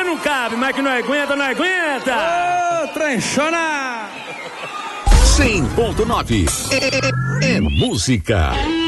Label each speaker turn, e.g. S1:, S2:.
S1: não cabe, mas que não aguenta, não aguenta.
S2: Ô, tranchona!
S3: 100.9 é música.